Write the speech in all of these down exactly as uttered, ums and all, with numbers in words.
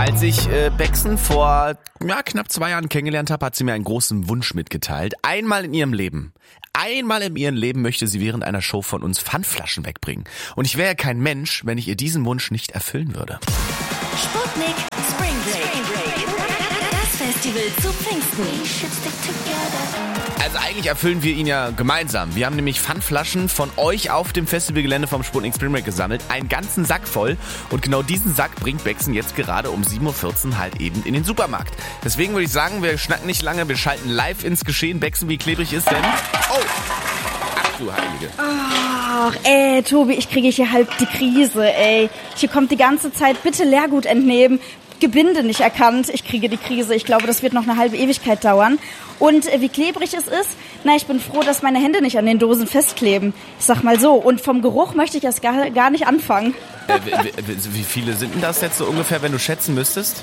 Als ich äh, Bexen vor ja, knapp zwei Jahren kennengelernt habe, hat sie mir einen großen Wunsch mitgeteilt. Einmal in ihrem Leben, einmal in ihrem Leben möchte sie während einer Show von uns Pfandflaschen wegbringen. Und ich wäre ja kein Mensch, wenn ich ihr diesen Wunsch nicht erfüllen würde. Sputnik Spring Break. Das Festival zu Pfingsten. Also eigentlich erfüllen wir ihn ja gemeinsam. Wir haben nämlich Pfandflaschen von euch auf dem Festivalgelände vom Sputnik Spring Break gesammelt. Einen ganzen Sack voll. Und genau diesen Sack bringt Bexen jetzt gerade um sieben Uhr vierzehn halt eben in den Supermarkt. Deswegen würde ich sagen, wir schnacken nicht lange, wir schalten live ins Geschehen. Bexen, wie klebrig ist denn? Oh! Ach du Heilige. Ach, ey, Tobi, ich kriege hier halb die Krise, ey. Hier kommt die ganze Zeit, bitte Leergut entnehmen. Gebinde nicht erkannt. Ich kriege die Krise. Ich glaube, das wird noch eine halbe Ewigkeit dauern. Und äh, wie klebrig es ist, na, ich bin froh, dass meine Hände nicht an den Dosen festkleben. Ich sag mal so. Und vom Geruch möchte ich erst gar, gar nicht anfangen. Äh, wie, wie viele sind denn das jetzt so ungefähr, wenn du schätzen müsstest?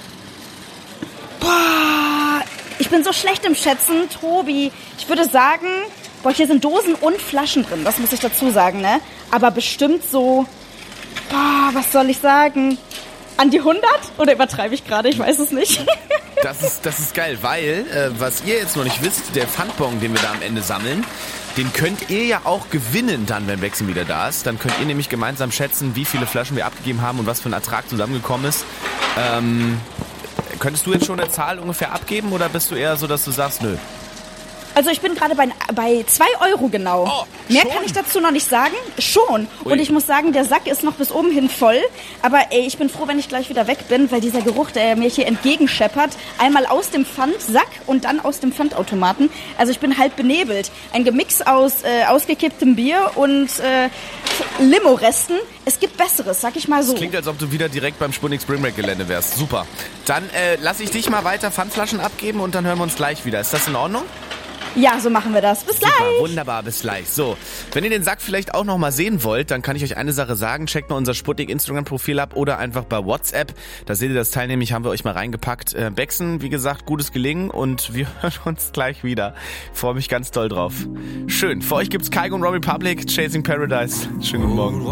Boah, ich bin so schlecht im Schätzen, Tobi. Ich würde sagen, boah, hier sind Dosen und Flaschen drin. Das muss ich dazu sagen, ne? Aber bestimmt so, boah, was soll ich sagen? An die hundert? Oder übertreibe ich gerade? Ich weiß es nicht. Das ist, das ist geil, weil, äh, was ihr jetzt noch nicht wisst, der Pfandbon, den wir da am Ende sammeln, den könnt ihr ja auch gewinnen dann, wenn Bexen wieder da ist. Dann könnt ihr nämlich gemeinsam schätzen, wie viele Flaschen wir abgegeben haben und was für ein Ertrag zusammengekommen ist. Ähm, könntest du jetzt schon eine Zahl ungefähr abgeben oder bist du eher so, dass du sagst, nö? Also ich bin gerade bei, bei zwei Euro genau. Oh, Mehr schon? kann ich dazu noch nicht sagen. Schon. Ui. Und ich muss sagen, der Sack ist noch bis oben hin voll. Aber ey, ich bin froh, wenn ich gleich wieder weg bin, weil dieser Geruch, der mir hier entgegenscheppert, einmal aus dem Pfandsack und dann aus dem Pfandautomaten. Also ich bin halb benebelt. Ein Gemix aus äh, ausgekipptem Bier und äh, Limo-Resten. Es gibt Besseres, sag ich mal so. Das klingt, als ob du wieder direkt beim Sputnik Spring Break Gelände wärst. Super. Dann äh, lass ich dich mal weiter Pfandflaschen abgeben und dann hören wir uns gleich wieder. Ist das in Ordnung? Ja, so machen wir das. Bis Super, gleich. wunderbar, bis gleich. So, wenn ihr den Sack vielleicht auch noch mal sehen wollt, dann kann ich euch eine Sache sagen. Checkt mal unser Sputnik Instagram-Profil ab oder einfach bei WhatsApp. Da seht ihr das Teil nämlich, haben wir euch mal reingepackt. Äh, Bexen, wie gesagt, gutes Gelingen und wir hören uns gleich wieder. Freue mich ganz doll drauf. Schön, für euch gibt's Kygo und Robbie Public, Chasing Paradise. Schönen guten Morgen.